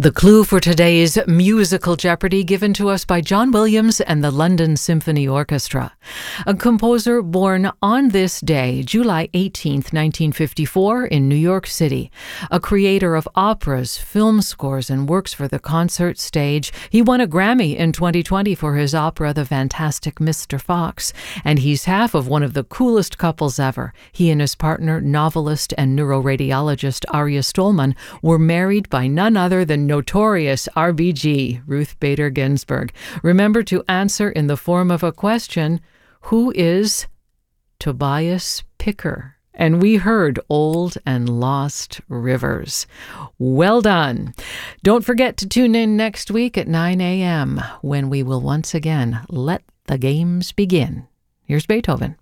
The clue for today's musical Jeopardy given to us by John Williams and the London Symphony Orchestra. A composer born on this day, July 18th, 1954, in New York City. A creator of operas, film scores, and works for the concert stage. He won a Grammy in 2020 for his opera The Fantastic Mr. Fox. And he's half of one of the coolest couples ever. He and his partner, novelist and neuroradiologist Arya Stolman, were married by none other than notorious RBG, Ruth Bader Ginsburg. Remember to answer in the form of a question, who is Tobias Picker? And we heard Old and Lost Rivers. Well done. Don't forget to tune in next week at 9 a.m. when we will once again let the games begin. Here's Beethoven.